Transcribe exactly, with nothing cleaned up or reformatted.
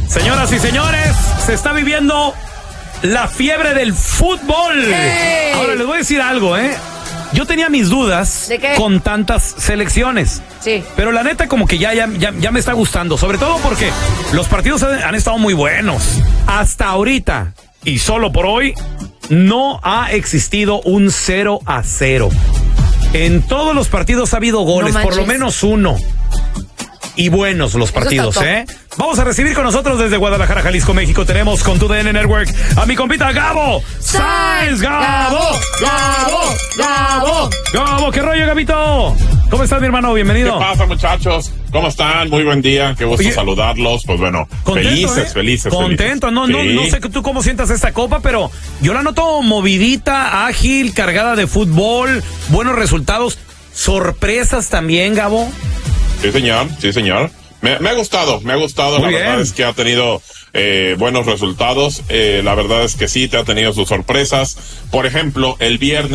Señoras y señores, se está viviendo la fiebre del fútbol. ¡Ey! Ahora les voy a decir algo, ¿eh? Yo tenía mis dudas ¿De qué? con tantas selecciones. Sí. Pero la neta como que ya, ya, ya, ya me está gustando. Sobre todo porque los partidos han, han estado muy buenos. Hasta ahorita, y solo por hoy, no ha existido un cero a cero. En todos los partidos ha habido goles, No por lo manches. menos uno. Y buenos los partidos, está top. ¿eh? Vamos a recibir con nosotros desde Guadalajara, Jalisco, México. Tenemos con tu D N Network a mi compita Gabo Sáenz. Gabo, Gabo, Gabo, Gabo. ¿Qué rollo, Gabito? ¿Cómo estás, mi hermano? Bienvenido. ¿Qué pasa, muchachos? ¿Cómo están? Muy buen día, qué gusto Oye, saludarlos. Pues bueno, Contento, felices, ¿eh? felices, Contento, felices. no, no, Sí. no sé tú cómo sientas esta copa, pero yo la noto movidita, ágil, cargada de fútbol, buenos resultados, sorpresas también, Gabo. Sí, señor, sí, señor. Me, me ha gustado, me ha gustado. Muy la bien. verdad es que ha tenido eh, buenos resultados. Eh, la verdad es que sí, te ha tenido sus sorpresas. Por ejemplo, el viernes